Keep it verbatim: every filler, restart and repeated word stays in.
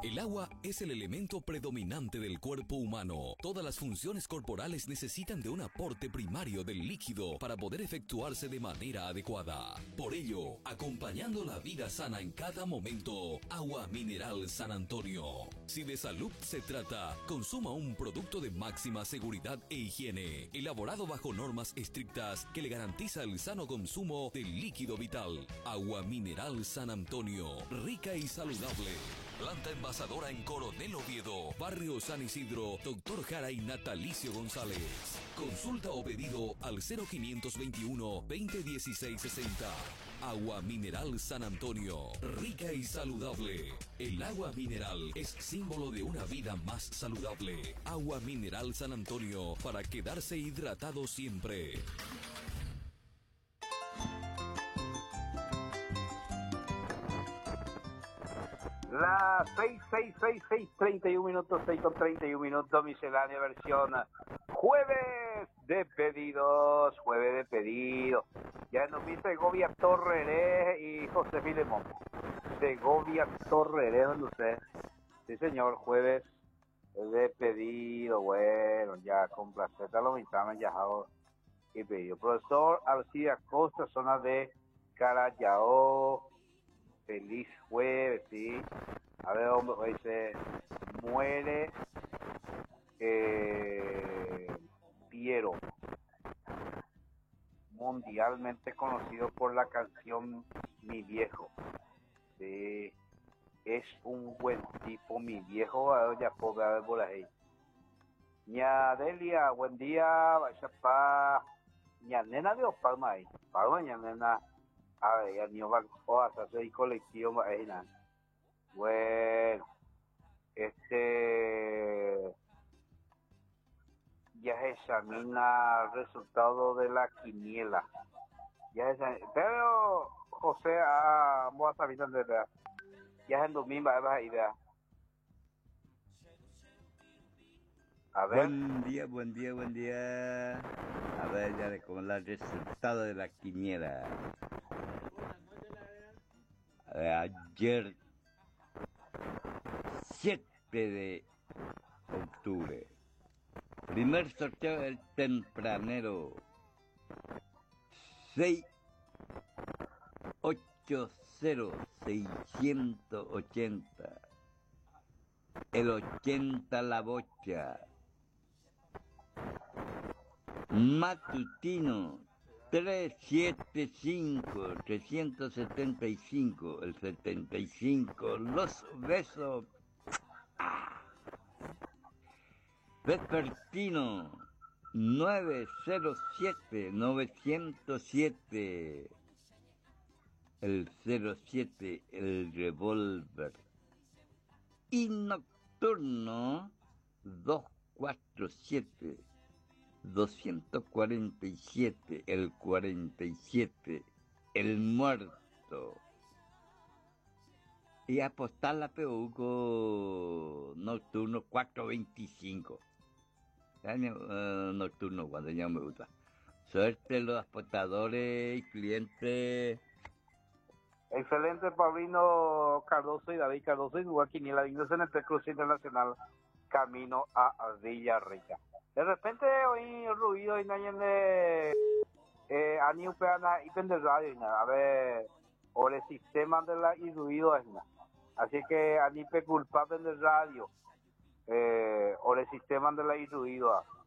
El agua es el elemento predominante del cuerpo humano. Todas las funciones corporales necesitan de un aporte primario del líquido para poder efectuarse de manera adecuada. Por ello, acompañando la vida sana en cada momento, Agua Mineral San Antonio. Si de salud se trata, consuma un producto de máxima seguridad e higiene, elaborado bajo normas estrictas que le garantiza el sano consumo del líquido vital. Agua Mineral San Antonio, rica y saludable. Planta envasadora en Coronel Oviedo, Barrio San Isidro, Doctor Jara y Natalicio González. Consulta o pedido al cero quinientos veintiuno, veinte dieciséis sesenta. Agua Mineral San Antonio, rica y saludable. El agua mineral es símbolo de una vida más saludable. Agua Mineral San Antonio, para quedarse hidratado siempre. Las seis, seis, seis, seis, treinta y un minutos, seis con treinta y un minutos, miscelánea versión jueves de pedidos, jueves de pedidos. Ya nos vi Segovia Torreré y José Filemón. Segovia Torreré, no sé. Sí, señor, jueves de pedido, bueno, ya con placer, lo mitad me llamado y pedido. Profesor Alcida Costa, zona de Carayao. Feliz jueves, sí. A ver, hombre, hoy se muere eh, Piero, mundialmente conocido por la canción Mi Viejo. Sí, es un buen tipo, mi viejo. Ya puedo ver por ahí. Ña Delia, buen día. Vaya pa. Ña nena de Palma ahí. Palma, ña nena. A ver, ya niño va a hacer el colectivo ahí, nada. Bueno, este ya se examina el resultado de la quiniela. Ya se, pero José, ah, vamos a saber de verdad. Ya es el domingo, va idea. A ver. Buen día, buen día, buen día. A ver, ya con el resultado de la quiniela. Ayer, siete de octubre, primer sorteo del tempranero, seis ocho cero seiscientos ochenta, el ochenta la bocha, matutino, trescientos setenta y cinco, trescientos setenta y cinco, el setenta y cinco, los besos. ¡Ah! Vespertino, novecientos siete, novecientos siete, el cero siete, el revólver. Y nocturno, doscientos cuarenta y siete. doscientos cuarenta y siete, el cuarenta y siete, el muerto. Y apostar la Peuco nocturno cuatrocientos veinticinco. Uh, nocturno cuando ya me gusta. Suerte los apostadores y clientes. Excelente, Paulino Cardoso y David Cardoso y Nueva Quiniela en el Cruce Internacional camino a Villarrica. De repente oí ruido y nadie de eh, ani upeana y pende radio y nada. A ver, o el sistema de la y ruido es nada. Así que ani pe culpa pende radio. Eh, o el sistema de la y ruido.